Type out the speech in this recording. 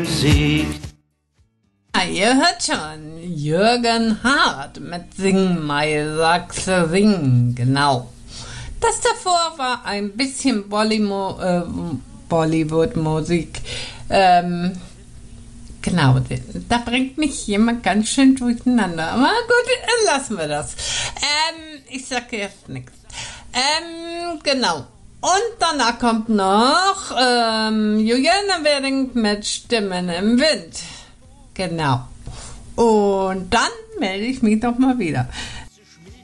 Musik. Ja, ihr hört schon, Jürgen Hart mit Sing Mai Sachse Sing, genau. Das davor war ein bisschen Bollywood-Musik. Genau, da bringt mich jemand ganz schön durcheinander. Aber gut, lassen wir das. Ich sage jetzt nichts. Genau. Und danach kommt noch Juliane Werding mit Stimmen im Wind. Genau. Und dann melde ich mich doch mal wieder.